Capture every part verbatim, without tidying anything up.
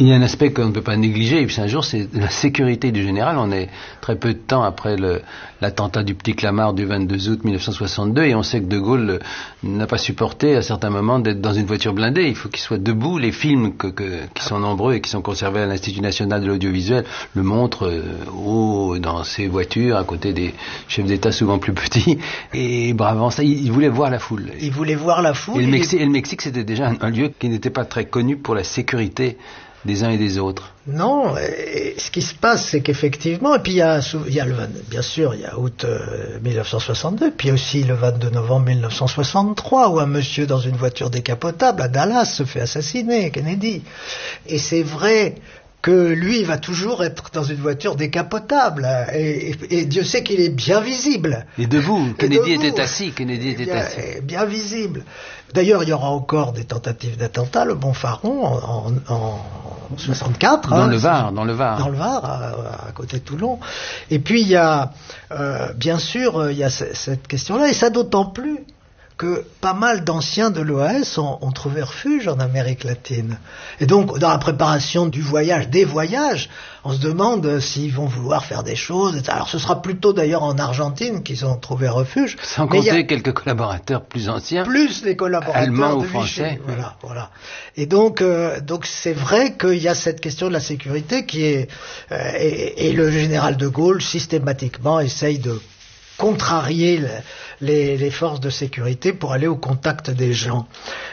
Il y a un aspect qu'on ne peut pas négliger, et puis un jour, c'est la sécurité du général. On est très peu de temps après le, l'attentat du Petit Clamart du vingt-deux août mille neuf cent soixante-deux, et on sait que De Gaulle n'a pas supporté à certains moments d'être dans une voiture blindée. Il faut qu'il soit debout. Les films que, que, qui sont nombreux et qui sont conservés à l'Institut national de l'audiovisuel le montrent euh, haut dans ses voitures, à côté des chefs d'État souvent plus petits, et bravant ça, il, il voulait voir la foule. Il voulait voir la foule. Et le Mexique, et le Mexique c'était déjà un, un lieu qui n'était pas très connu pour la sécurité des uns et des autres. Non, et ce qui se passe, c'est qu'effectivement, et puis il y a, il y a le, bien sûr, il y a août euh, mille neuf cent soixante-deux, puis aussi le vingt-deux novembre mille neuf cent soixante-trois, où un monsieur dans une voiture décapotable à Dallas se fait assassiner, Kennedy. Et c'est vrai que lui, il va toujours être dans une voiture décapotable, et, et, et Dieu sait qu'il est bien visible. Et debout, Kennedy et debout. était assis, Kennedy était bien, assis. Bien visible. D'ailleurs, il y aura encore des tentatives d'attentat, le Bonfaron, en, en, en soixante-quatre. Dans hein, le Var, dans le Var. Dans le Var, à, à côté de Toulon. Et puis, il y a, euh, bien sûr, il y a c- cette question-là, et ça d'autant plus que pas mal d'anciens de l'O A S ont, ont trouvé refuge en Amérique latine. Et donc, dans la préparation du voyage, des voyages, on se demande s'ils vont vouloir faire des choses. Alors, ce sera plutôt d'ailleurs en Argentine qu'ils ont trouvé refuge. Sans Mais compter il y a quelques collaborateurs plus anciens. plus les collaborateurs allemands ou de français. Vichy. Voilà, voilà. Et donc, euh, donc c'est vrai qu'il y a cette question de la sécurité qui est... Euh, et, et le général de Gaulle, systématiquement, essaye de contrarier le, les, les forces de sécurité pour aller au contact des gens.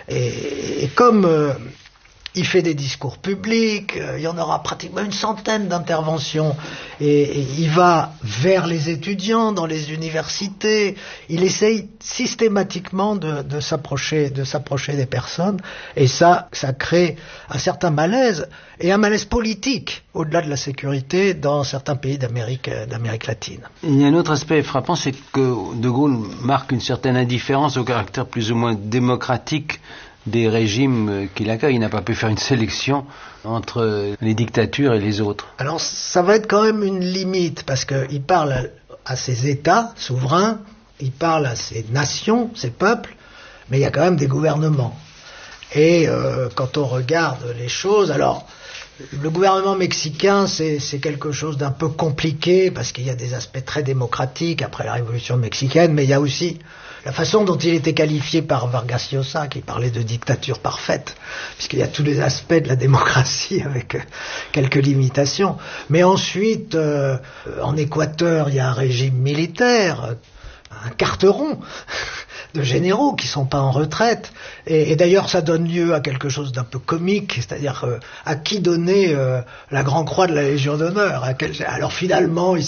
Et, et comme euh, il fait des discours publics, euh, il y en aura pratiquement une centaine d'interventions, et, et il va vers les étudiants dans les universités, il essaye systématiquement de, de s'approcher, de s'approcher des personnes, et ça, ça crée un certain malaise, et un malaise politique, au-delà de la sécurité, dans certains pays d'Amérique, d'Amérique latine. Il y a un autre aspect frappant, c'est que De Gaulle marque une certaine indifférence au caractère plus ou moins démocratique des régimes qu'il accueille. Il n'a pas pu faire une sélection entre les dictatures et les autres. Alors ça va être quand même une limite, parce qu'il parle à, à ses États souverains, il parle à ses nations, ses peuples, mais il y a quand même des gouvernements. Et euh, quand on regarde les choses, alors le gouvernement mexicain, c'est, c'est quelque chose d'un peu compliqué, parce qu'il y a des aspects très démocratiques après la révolution mexicaine, mais il y a aussi la façon dont il était qualifié par Vargas Llosa, qui parlait de dictature parfaite, puisqu'il y a tous les aspects de la démocratie avec euh, quelques limitations. Mais ensuite, euh, en Équateur, il y a un régime militaire, un carteron de généraux qui sont pas en retraite, et, et d'ailleurs ça donne lieu à quelque chose d'un peu comique, c'est-à-dire euh, à qui donner euh, la Grand Croix de la Légion d'honneur, à quel... alors finalement il